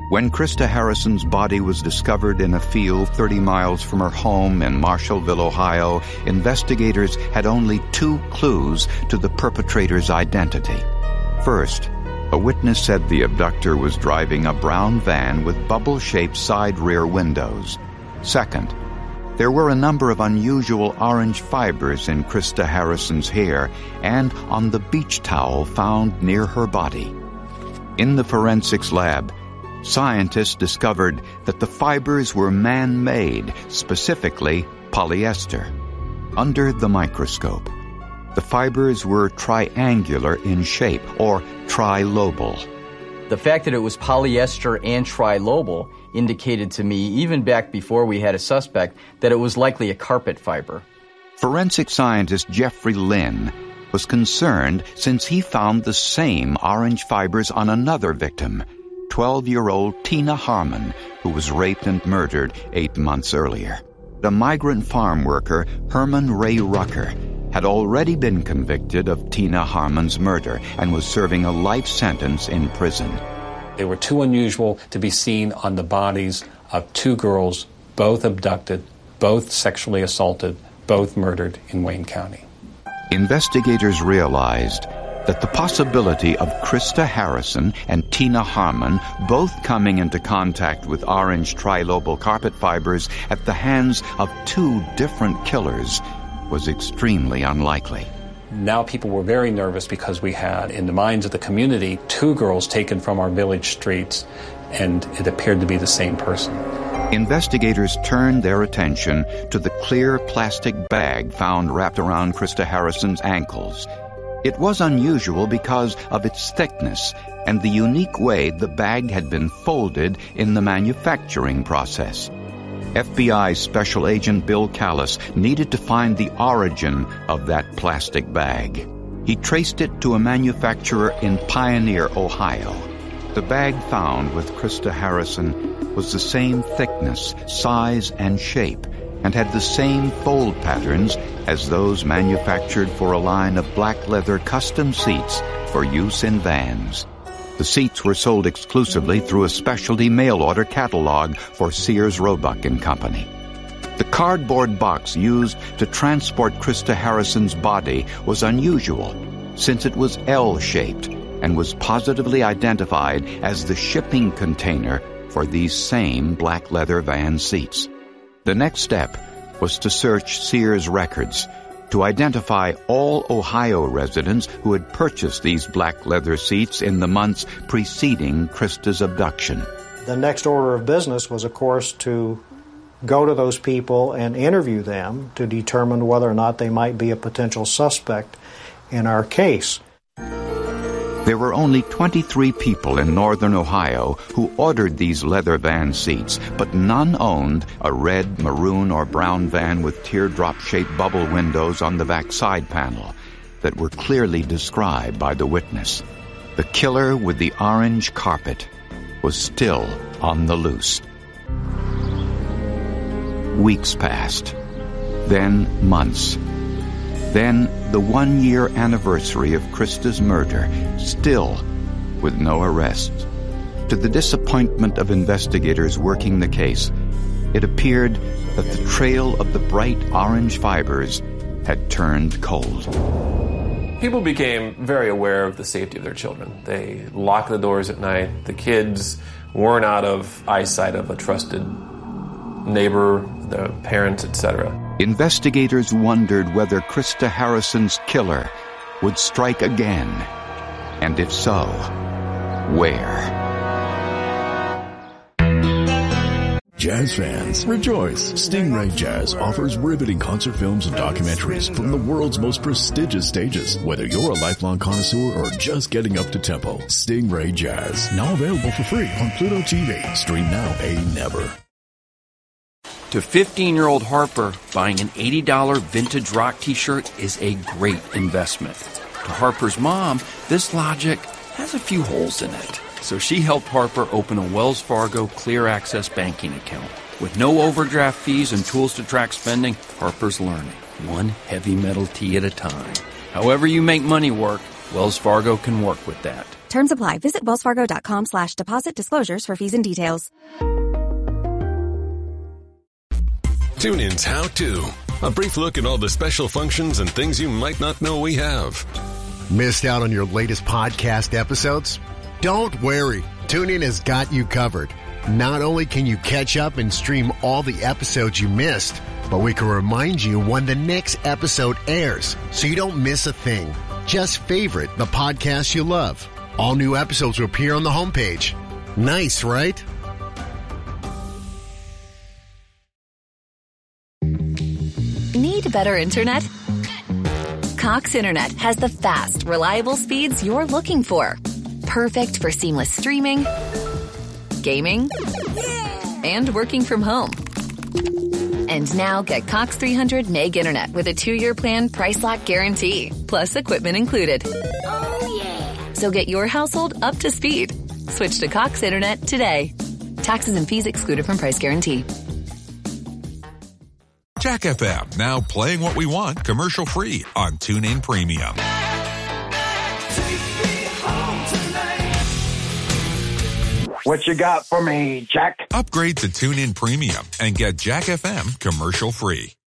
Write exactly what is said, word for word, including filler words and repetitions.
When Krista Harrison's body was discovered in a field thirty miles from her home in Marshallville, Ohio, investigators had only two clues to the perpetrator's identity. First, a witness said the abductor was driving a brown van with bubble-shaped side rear windows. Second, there were a number of unusual orange fibers in Krista Harrison's hair and on the beach towel found near her body. In the forensics lab, scientists discovered that the fibers were man-made, specifically polyester. Under the microscope, the fibers were triangular in shape, or trilobal. The fact that it was polyester and trilobal indicated to me, even back before we had a suspect, that it was likely a carpet fiber. Forensic scientist Jeffrey Lynn was concerned since he found the same orange fibers on another victim, twelve-year-old Tina Harmon, who was raped and murdered eight months earlier. A migrant farm worker, Herman Ray Rucker, had already been convicted of Tina Harmon's murder and was serving a life sentence in prison. They were too unusual to be seen on the bodies of two girls, both abducted, both sexually assaulted, both murdered in Wayne County. Investigators realized that the possibility of Krista Harrison and Tina Harmon both coming into contact with orange trilobal carpet fibers at the hands of two different killers was extremely unlikely. Now people were very nervous because we had, in the minds of the community, two girls taken from our village streets, and it appeared to be the same person. Investigators turned their attention to the clear plastic bag found wrapped around Krista Harrison's ankles. It was unusual because of its thickness and the unique way the bag had been folded in the manufacturing process. F B I Special Agent Bill Callis needed to find the origin of that plastic bag. He traced it to a manufacturer in Pioneer, Ohio. The bag found with Krista Harrison was the same thickness, size, and shape, and had the same fold patterns as those manufactured for a line of black leather custom seats for use in vans. The seats were sold exclusively through a specialty mail-order catalog for Sears Roebuck and Company. The cardboard box used to transport Krista Harrison's body was unusual, since it was L-shaped and was positively identified as the shipping container for these same black leather van seats. The next step was to search Sears records to identify all Ohio residents who had purchased these black leather seats in the months preceding Krista's abduction. The next order of business was, of course, to go to those people and interview them to determine whether or not they might be a potential suspect in our case. There were only twenty-three people in northern Ohio who ordered these leather van seats, but none owned a red, maroon, or brown van with teardrop-shaped bubble windows on the back side panel that were clearly described by the witness. The killer with the orange carpet was still on the loose. Weeks passed, then months. Then the one-year anniversary of Krista's murder, still with no arrests. To the disappointment of investigators working the case, it appeared that the trail of the bright orange fibers had turned cold. People became very aware of the safety of their children. They locked the doors at night. The kids weren't out of eyesight of a trusted neighbor, the parents, et cetera. Investigators wondered whether Krista Harrison's killer would strike again, and if so, where? Jazz fans, rejoice! Stingray Jazz offers riveting concert films and documentaries from the world's most prestigious stages. Whether you're a lifelong connoisseur or just getting up to tempo, Stingray Jazz, now available for free on Pluto T V. Stream now, pay never. To fifteen-year-old Harper, buying an eighty dollars vintage rock t-shirt is a great investment. To Harper's mom, this logic has a few holes in it. So she helped Harper open a Wells Fargo Clear Access banking account. With no overdraft fees and tools to track spending, Harper's learning, one heavy metal tee at a time. However you make money work, Wells Fargo can work with that. Terms apply. Visit wellsfargo.com slash deposit disclosures for fees and details. Tune in's How To. A brief look at all the special functions and things you might not know we have. Missed out on your latest podcast episodes? Don't worry. TuneIn has got you covered. Not only can you catch up and stream all the episodes you missed, but we can remind you when the next episode airs so you don't miss a thing. Just favorite the podcast you love. All new episodes will appear on the homepage. Nice, right? Need better internet? Cox Internet has the fast, reliable speeds you're looking for. Perfect for seamless streaming, gaming, and working from home. And now get Cox three hundred meg internet with a two-year plan price lock guarantee, plus equipment included. Oh, yeah. So get your household up to speed. Switch to Cox Internet today. Taxes and fees excluded from price guarantee. Jack F M, now playing what we want commercial-free on TuneIn Premium. What you got for me, Jack? Upgrade to TuneIn Premium and get Jack F M commercial-free.